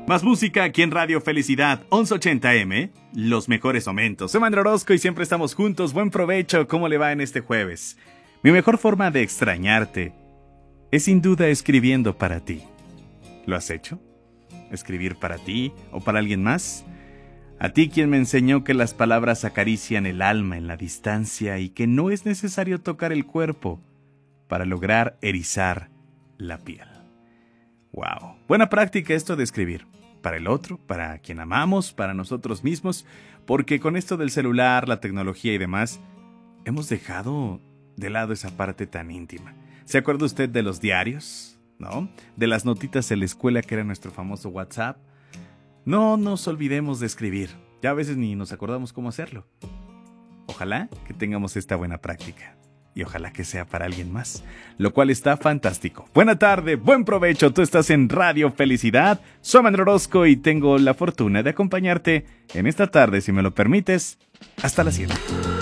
Más música aquí en Radio Felicidad 1180M, los mejores momentos. Soy Mandro Orozco y siempre estamos juntos. Buen provecho, ¿cómo le va en este jueves? Mi mejor forma de extrañarte es sin duda escribiendo para ti. ¿Lo has hecho? ¿Escribir para ti o para alguien más? A ti quien me enseñó que las palabras acarician el alma en la distancia y que no es necesario tocar el cuerpo para lograr erizar la piel. ¡Wow! Buena práctica esto de escribir. Para el otro, para quien amamos, para nosotros mismos, porque con esto del celular, la tecnología y demás, hemos dejado de lado esa parte tan íntima. ¿Se acuerda usted de los diarios? ¿No? De las notitas en la escuela que era nuestro famoso WhatsApp. No nos olvidemos de escribir. Ya a veces ni nos acordamos cómo hacerlo. Ojalá que tengamos esta buena práctica. Y ojalá que sea para alguien más, lo cual está fantástico. Buena tarde, buen provecho, tú estás en Radio Felicidad. Soy Mandro Orozco y tengo la fortuna de acompañarte en esta tarde, si me lo permites, hasta las 7.